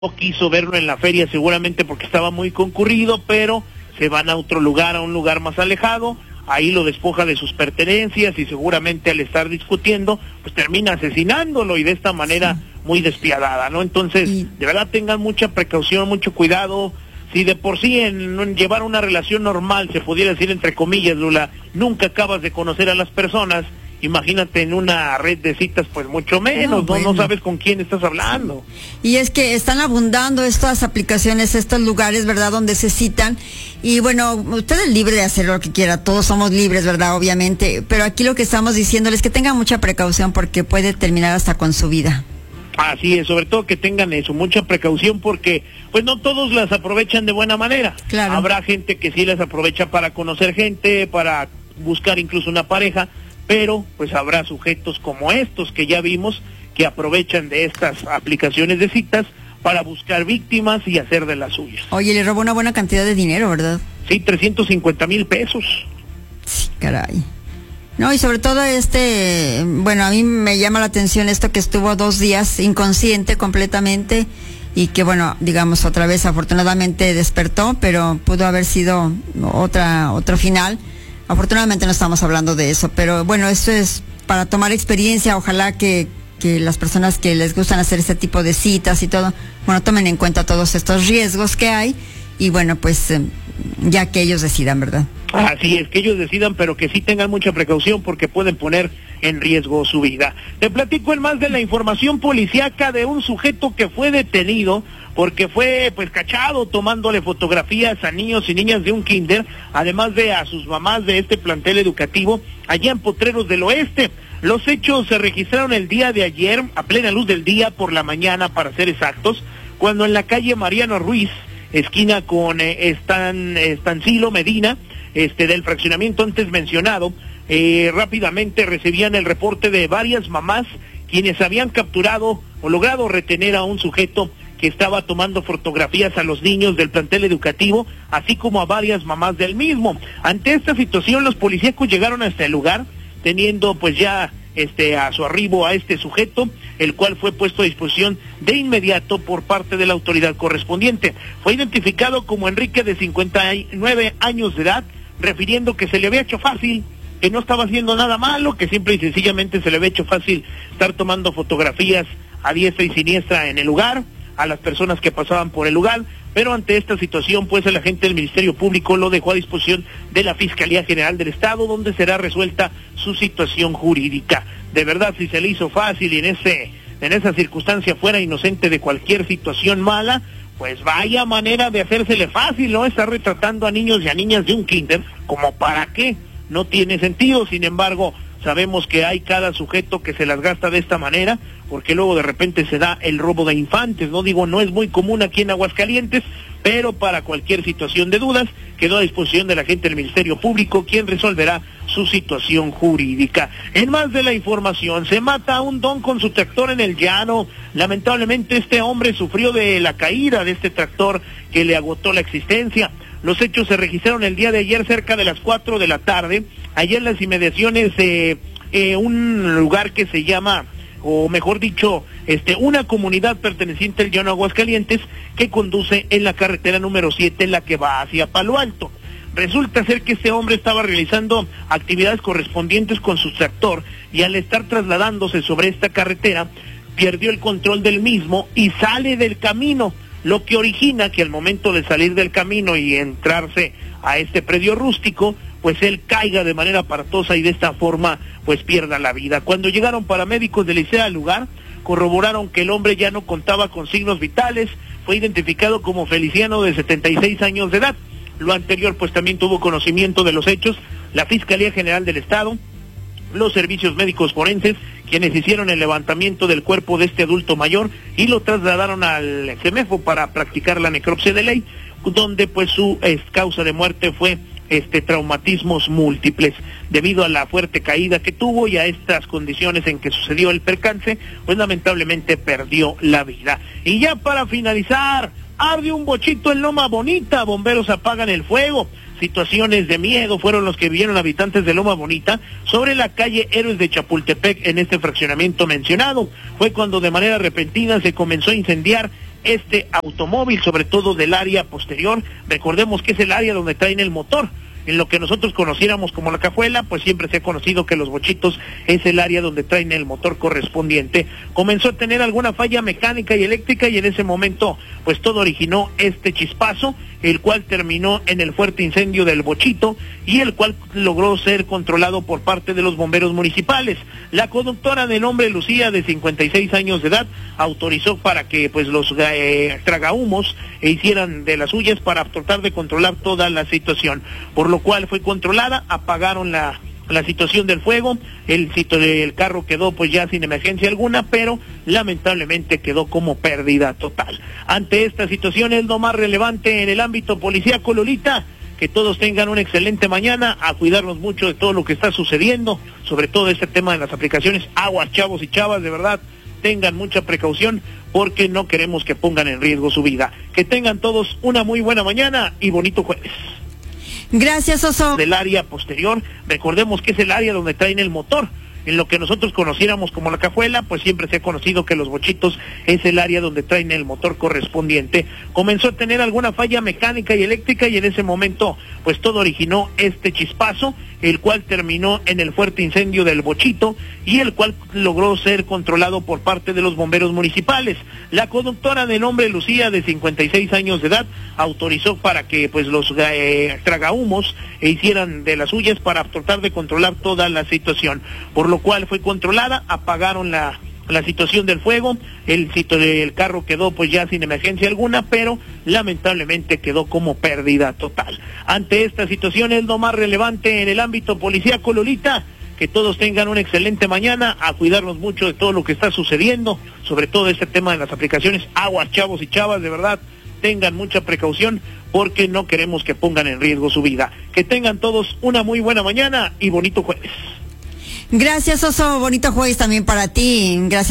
no quiso verlo en la feria seguramente porque estaba muy concurrido, pero se van a otro lugar, a un lugar más alejado, ahí lo despoja de sus pertenencias y seguramente al estar discutiendo, pues termina asesinándolo y de esta manera muy despiadada, ¿no? Entonces, de verdad tengan mucha precaución, mucho cuidado. Si de por sí en llevar una relación normal, se pudiera decir entre comillas, Lula, nunca acabas de conocer a las personas, imagínate en una red de citas, pues mucho menos, no sabes con quién estás hablando. Y es que están abundando estas aplicaciones, estos lugares, ¿verdad?, donde se citan. Y bueno, usted es libre de hacer lo que quiera, todos somos libres, ¿verdad?, obviamente. Pero aquí lo que estamos diciéndoles es que tengan mucha precaución porque puede terminar hasta con su vida. Así es, sobre todo que tengan eso, mucha precaución porque pues no todos las aprovechan de buena manera. Claro. Habrá gente que sí las aprovecha para conocer gente, para buscar incluso una pareja, pero pues habrá sujetos como estos que ya vimos que aprovechan de estas aplicaciones de citas para buscar víctimas y hacer de las suyas. Oye, le robó una buena cantidad de dinero, ¿verdad? Sí, 350,000 pesos. Sí, caray. No, y sobre todo bueno, a mí me llama la atención esto que estuvo 2 días inconsciente completamente y que bueno, digamos otra vez afortunadamente despertó, pero pudo haber sido otro final. Afortunadamente no estamos hablando de eso, pero bueno, esto es para tomar experiencia, ojalá que las personas que les gustan hacer este tipo de citas y todo, bueno, tomen en cuenta todos estos riesgos que hay y bueno, pues ya que ellos decidan, ¿verdad? Así es, que ellos decidan, pero que sí tengan mucha precaución porque pueden poner en riesgo su vida. Te platico en más de la información policíaca de un sujeto que fue detenido porque fue pues cachado tomándole fotografías a niños y niñas de un kinder, además de a sus mamás de este plantel educativo allá en Potreros del Oeste. Los hechos se registraron el día de ayer a plena luz del día por la mañana, para ser exactos, cuando en la calle Mariano Ruiz, esquina con Estancilo Medina, del fraccionamiento antes mencionado, rápidamente recibían el reporte de varias mamás quienes habían capturado o logrado retener a un sujeto que estaba tomando fotografías a los niños del plantel educativo, así como a varias mamás del mismo. Ante esta situación, los policíacos llegaron hasta el lugar, teniendo pues ya a su arribo a este sujeto, el cual fue puesto a disposición de inmediato por parte de la autoridad correspondiente. Fue identificado como Enrique, de 59 años de edad, refiriendo que se le había hecho fácil, que no estaba haciendo nada malo, que simple y sencillamente se le había hecho fácil estar tomando fotografías a diestra y siniestra en el lugar, a las personas que pasaban por el lugar, pero ante esta situación, pues el agente del Ministerio Público lo dejó a disposición de la Fiscalía General del Estado, donde será resuelta su situación jurídica. De verdad, si se le hizo fácil y en esa circunstancia fuera inocente de cualquier situación mala, pues vaya manera de hacérsele fácil, ¿no? Estar retratando a niños y a niñas de un kinder, ¿como para qué? No tiene sentido. Sin embargo, sabemos que hay cada sujeto que se las gasta de esta manera, porque luego de repente se da el robo de infantes, no digo, no es muy común aquí en Aguascalientes, pero para cualquier situación de dudas, quedó a disposición de la gente del Ministerio Público, quien resolverá su situación jurídica. En más de la información, se mata a un don con su tractor en el llano. Lamentablemente este hombre sufrió de la caída de este tractor que le agotó la existencia. Los hechos se registraron el día de ayer cerca de las 4 de la tarde, allá en las inmediaciones de un lugar que se llama, o mejor dicho, una comunidad perteneciente al llano Aguascalientes, que conduce en la carretera número 7, la que va hacia Palo Alto. Resulta ser que este hombre estaba realizando actividades correspondientes con su tractor y al estar trasladándose sobre esta carretera, perdió el control del mismo y sale del camino, lo que origina que al momento de salir del camino y entrarse a este predio rústico, pues él caiga de manera aparatosa y de esta forma pues pierda la vida. Cuando llegaron paramédicos del ICEA al lugar, corroboraron que el hombre ya no contaba con signos vitales. Fue identificado como Feliciano, de 76 años de edad. Lo anterior pues también tuvo conocimiento de los hechos la Fiscalía General del Estado, los servicios médicos forenses, quienes hicieron el levantamiento del cuerpo de este adulto mayor y lo trasladaron al CEMEFO para practicar la necropsia de ley, donde pues su causa de muerte fue traumatismos múltiples. Debido a la fuerte caída que tuvo y a estas condiciones en que sucedió el percance, pues lamentablemente perdió la vida. Y ya para finalizar, arde un bochito en Loma Bonita, bomberos apagan el fuego. Situaciones de miedo fueron los que vivieron habitantes de Loma Bonita sobre la calle Héroes de Chapultepec en este fraccionamiento mencionado. Fue cuando de manera repentina se comenzó a incendiar este automóvil, sobre todo del área posterior. Recordemos que es el área donde traen el motor. En lo que nosotros conociéramos como la cajuela, pues siempre se ha conocido que los bochitos es el área donde traen el motor correspondiente. Comenzó a tener alguna falla mecánica y eléctrica y en ese momento pues todo originó este chispazo, el cual terminó en el fuerte incendio del bochito y el cual logró ser controlado por parte de los bomberos municipales. La conductora de nombre Lucía, de 56 años de edad, autorizó para que pues los tragahumos hicieran de las suyas para tratar de controlar toda la situación, por lo cual fue controlada, apagaron la situación del fuego, el carro quedó pues ya sin emergencia alguna, pero lamentablemente quedó como pérdida total. Ante esta situación es lo más relevante en el ámbito policíaco, Lolita. Que todos tengan una excelente mañana, a cuidarnos mucho de todo lo que está sucediendo, sobre todo este tema de las aplicaciones. Aguas, chavos y chavas, de verdad, tengan mucha precaución porque no queremos que pongan en riesgo su vida. Que tengan todos una muy buena mañana y bonito jueves. Gracias, Oso. Del área posterior, recordemos que es el área donde traen el motor. En lo que nosotros conociéramos como la cajuela, pues siempre se ha conocido que los bochitos es el área donde traen el motor correspondiente. Comenzó a tener alguna falla mecánica y eléctrica y en ese momento pues todo originó este chispazo, el cual terminó en el fuerte incendio del bochito y el cual logró ser controlado por parte de los bomberos municipales. La conductora de nombre Lucía, de 56 años de edad, autorizó para que pues los tragahumos hicieran de las suyas para tratar de controlar toda la situación, por lo cual fue controlada, apagaron la situación del fuego, el carro quedó pues ya sin emergencia alguna, pero lamentablemente quedó como pérdida total. Ante esta situación es lo más relevante en el ámbito policíaco, Lolita. Que todos tengan una excelente mañana, a cuidarnos mucho de todo lo que está sucediendo, sobre todo este tema de las aplicaciones. Aguas, chavos y chavas, de verdad, tengan mucha precaución porque no queremos que pongan en riesgo su vida. Que tengan todos una muy buena mañana y bonito jueves. Gracias, Oso. Bonito jueves también para ti. Gracias.